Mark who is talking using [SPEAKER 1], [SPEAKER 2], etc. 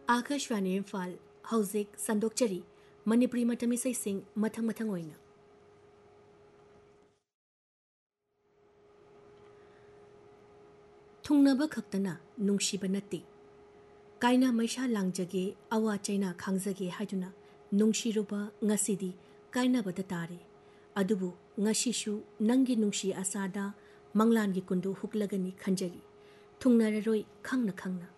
[SPEAKER 1] आकाशवाणी इम्फाल हौजिक संदोकचरी मणिपुरी मतमिसैसिंग मथंग मथंग ओइना थुंगनबा खक्तना नुंगशिबा नत्ति कायना मैशा लांगजगे अवा चैना खांगजगे हाइदुना नुंगशिरुबा ngasiदी कायनाबदा तारे अदुबु ngasiशु नंगी नुंगशी आसादा मंगलानगी कुंदु हुकलगनी खंजरी थुंगनररोय खंगना खंगना